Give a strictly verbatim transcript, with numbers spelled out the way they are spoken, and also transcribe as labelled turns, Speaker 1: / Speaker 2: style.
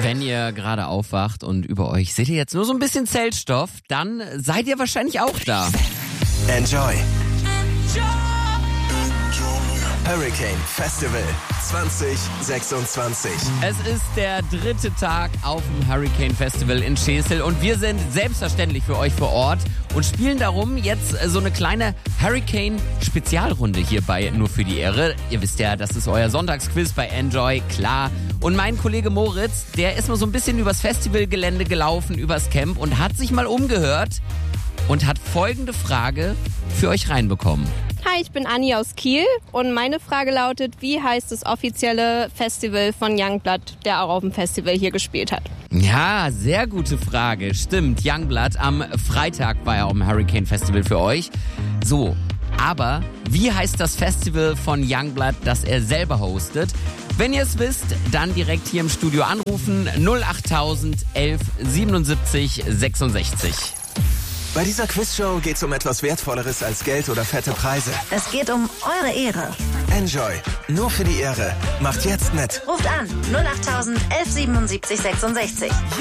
Speaker 1: Wenn ihr gerade aufwacht und über euch seht ihr jetzt nur so ein bisschen Zeltstoff, dann seid ihr wahrscheinlich auch da.
Speaker 2: Enjoy. Hurricane Festival zwanzig sechsundzwanzig.
Speaker 1: Es ist der dritte Tag auf dem Hurricane Festival in Schesel und wir sind selbstverständlich für euch vor Ort und spielen darum jetzt so eine kleine Hurricane-Spezialrunde hier bei Nur für die Ehre. Ihr wisst ja, das ist euer Sonntagsquiz bei Enjoy, klar. Und mein Kollege Moritz, der ist mal so ein bisschen übers Festivalgelände gelaufen, übers Camp und hat sich mal umgehört und hat folgende Frage für euch reinbekommen.
Speaker 3: Hi, ich bin Anni aus Kiel und meine Frage lautet, wie heißt das offizielle Festival von Youngblood, der auch auf dem Festival hier gespielt hat?
Speaker 1: Ja, sehr gute Frage. Stimmt, Youngblood am Freitag war ja auch im Hurricane Festival für euch. So, aber wie heißt das Festival von Youngblood, das er selber hostet? Wenn ihr es wisst, dann direkt hier im Studio anrufen null achttausend elf siebenundsiebzig sechsundsechzig.
Speaker 2: Bei dieser Quizshow geht's um etwas Wertvolleres als Geld oder fette Preise.
Speaker 4: Es geht um eure Ehre.
Speaker 2: Enjoy. Nur für die Ehre. Macht jetzt mit.
Speaker 4: Ruft an null achttausend elf siebenundsiebzig sechsundsechzig.